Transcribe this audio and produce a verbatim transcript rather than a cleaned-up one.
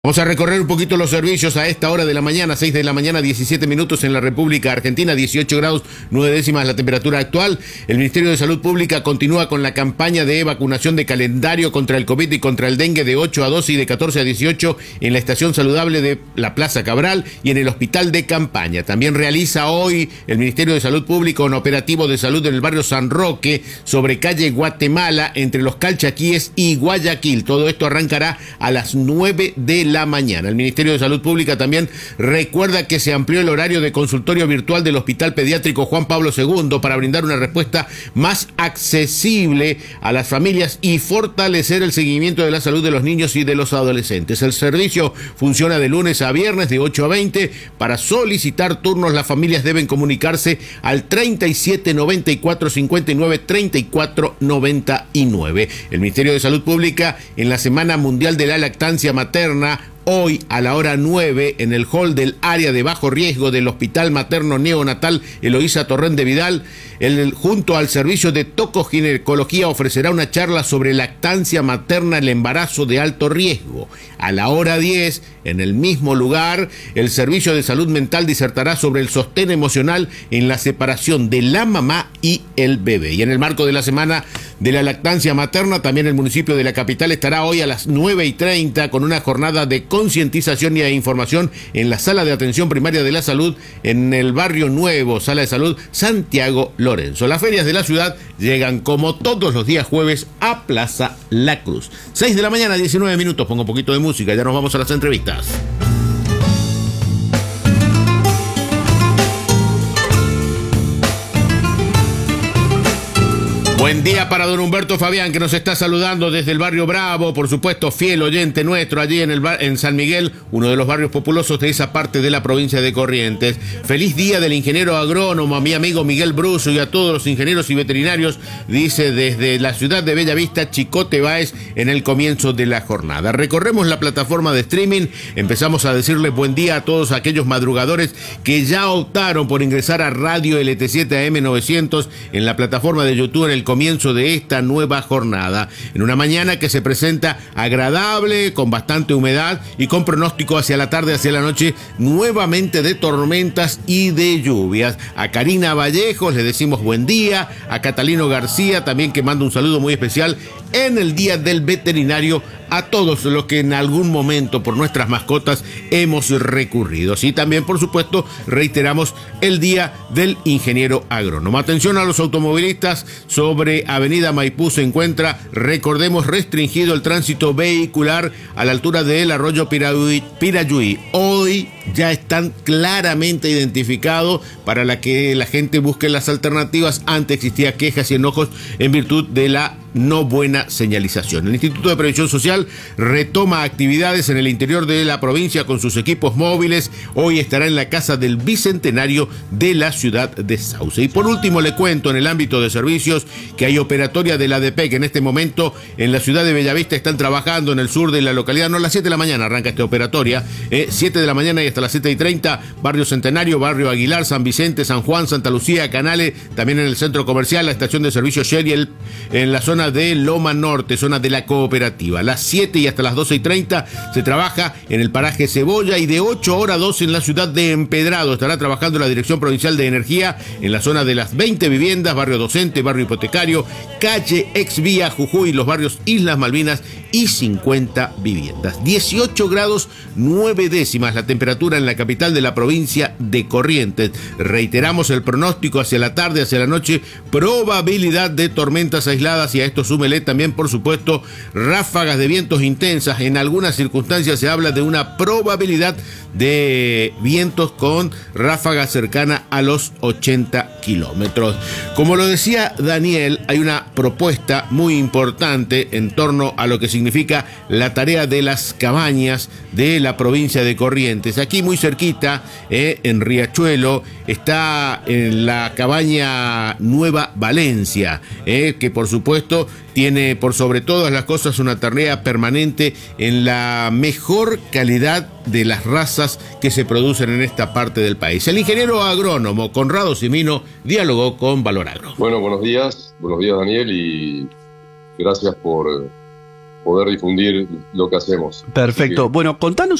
Vamos a recorrer un poquito los servicios a esta hora de la mañana, seis de la mañana, diecisiete minutos en la República Argentina, dieciocho grados, nueve décimas la temperatura actual. El Ministerio de Salud Pública continúa con la campaña de vacunación de calendario contra el COVID y contra el dengue de ocho a doce y de catorce a dieciocho en la estación saludable de la Plaza Cabral y en el hospital de campaña. También realiza hoy el Ministerio de Salud Pública un operativo de salud en el barrio San Roque, sobre calle Guatemala, entre los Calchaquíes y Guayaquil. Todo esto arrancará a las nueve de la la mañana. El Ministerio de Salud Pública también recuerda que se amplió el horario de consultorio virtual del Hospital Pediátrico Juan Pablo segundo para brindar una respuesta más accesible a las familias y fortalecer el seguimiento de la salud de los niños y de los adolescentes. El servicio funciona de lunes a viernes de ocho a veinte. Para solicitar turnos, las familias deben comunicarse al treinta y siete noventa y cuatro cincuenta y nueve treinta y cuatro noventa y nueve. El Ministerio de Salud Pública, en la Semana Mundial de la Lactancia Materna, hoy a la hora nueve, en el hall del área de bajo riesgo del Hospital Materno Neonatal Eloísa Torrent de Vidal, el, junto al servicio de tocoginecología, ofrecerá una charla sobre lactancia materna, el embarazo de alto riesgo. A la hora diez, en el mismo lugar, el servicio de salud mental disertará sobre el sostén emocional en la separación de la mamá y el bebé. Y en el marco de la Semana de la Lactancia Materna, también el municipio de la capital estará hoy a las nueve y treinta con una jornada de concientización y de información en la Sala de Atención Primaria de la Salud en el Barrio Nuevo, Sala de Salud Santiago Lorenzo. Las ferias de la ciudad llegan como todos los días jueves a Plaza La Cruz. seis de la mañana, diecinueve minutos, pongo un poquito de música, ya nos vamos a las entrevistas. Buen día para don Humberto Fabián, que nos está saludando desde el barrio Bravo, por supuesto, fiel oyente nuestro allí en el bar, en San Miguel, uno de los barrios populosos de esa parte de la provincia de Corrientes. Feliz día del ingeniero agrónomo, a mi amigo Miguel Bruso y a todos los ingenieros y veterinarios, dice desde la ciudad de Bellavista, Chicote Báez, en el comienzo de la jornada. Recorremos la plataforma de streaming, empezamos a decirles buen día a todos aquellos madrugadores que ya optaron por ingresar a Radio L T siete A M novecientos en la plataforma de YouTube en el comienzo de esta nueva jornada, en una mañana que se presenta agradable, con bastante humedad y con pronóstico hacia la tarde, hacia la noche, nuevamente de tormentas y de lluvias. A Karina Vallejos le decimos buen día, a Catalino García también, que manda un saludo muy especial en el Día del Veterinario, a todos los que en algún momento por nuestras mascotas hemos recurrido. Y también, por supuesto, reiteramos el Día del Ingeniero Agrónomo. Atención a los automovilistas, sobre Avenida Maipú se encuentra, recordemos, restringido el tránsito vehicular a la altura del arroyo Pirayuí. Pirayuí. Hoy ya están claramente identificados para la que la gente busque las alternativas. Antes existía quejas y enojos en virtud de la no buena señalización. El Instituto de Previsión Social retoma actividades en el interior de la provincia con sus equipos móviles. Hoy estará en la Casa del Bicentenario de la ciudad de Sauce. Y por último le cuento, en el ámbito de servicios, que hay operatoria de la D P E C en este momento en la ciudad de Bellavista. Están trabajando en el sur de la localidad, no, a las siete de la mañana arranca esta operatoria, eh, siete de la mañana y hasta las siete y treinta, Barrio Centenario, Barrio Aguilar, San Vicente, San Juan, Santa Lucía, Canales, también en el centro comercial, la estación de servicio Shell, en la zona de Loma Norte, zona de la cooperativa. A las siete y hasta las doce y treinta se trabaja en el paraje Cebolla, y de ocho horas a doce en la ciudad de Empedrado estará trabajando la Dirección Provincial de Energía en la zona de las veinte viviendas, barrio Docente, barrio Hipotecario, calle Exvía Jujuy, los barrios Islas Malvinas y cincuenta viviendas. dieciocho grados, nueve décimas la temperatura en la capital de la provincia de Corrientes. Reiteramos el pronóstico hacia la tarde, hacia la noche, probabilidad de tormentas aisladas, y a esto súmele también, por supuesto, ráfagas de vientos intensas. En algunas circunstancias se habla de una probabilidad de vientos con ráfagas cercana a los ochenta kilómetros. Como lo decía Daniel, hay una propuesta muy importante en torno a lo que significa la tarea de las cabañas de la provincia de Corrientes. Aquí muy cerquita, eh, en Riachuelo, está en la cabaña Nueva Valencia, eh, que por supuesto tiene por sobre todas las cosas una tarea permanente en la mejor calidad de las razas que se producen en esta parte del país. El ingeniero agrónomo Conrado Cimino dialogó con Valor Agro. Bueno, buenos días, buenos días Daniel, y gracias por poder difundir lo que hacemos. Perfecto. Bueno, contanos